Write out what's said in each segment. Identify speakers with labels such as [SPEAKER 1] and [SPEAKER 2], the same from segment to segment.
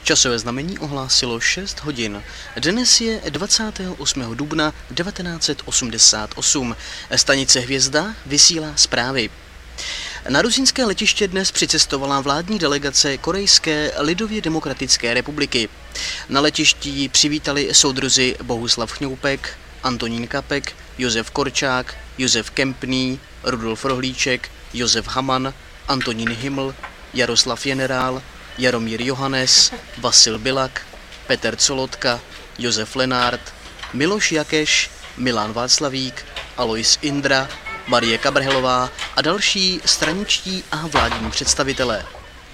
[SPEAKER 1] Časové znamení ohlásilo 6 hodin. Dnes je 28. dubna 1988. Stanice Hvězda vysílá zprávy. Na rusínské letiště dnes přicestovala vládní delegace Korejské lidově demokratické republiky. Na letišti ji přivítali soudruzi Bohuslav Chňoupek, Antonín Kapek, Josef Korčák, Josef Kempný, Rudolf Rohlíček, Josef Haman, Antonín Himl, Jaroslav Generál, Jaromír Johannes, Vasil Bilak, Petr Colotka, Josef Lenárd, Miloš Jakeš, Milan Václavík, Alois Indra, Marie Kabrhelová a další straničtí a vládní představitelé.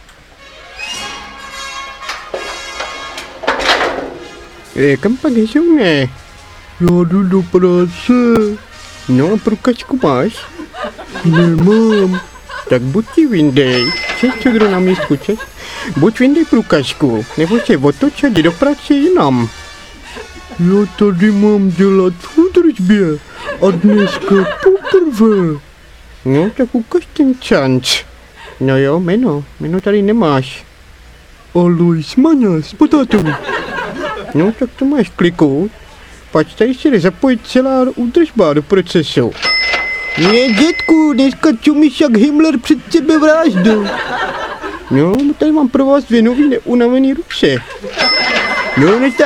[SPEAKER 2] Kam pak jsou, ne? Já jdu do práce. No a průkačku máš? Nemám. Tak buď ti vyndej. Čes, co kdo na místku, čes? Buď vyndej průkačku, nebo se otoč a jdi do práce jinam. Já tady mám dělat v údržbě a dneska poprvé. No tak ukaž ten čanc. No jo, jméno tady nemáš. Alois Maňas, potátovi. No tak to máš kliknout. Pač tady se jde zapojit celá údržba do procesu. Ne, dětku, dneska čumíš jak Himmler před sebevraždou. No, tady mám pro vás 2 nový neunavený ruce. No,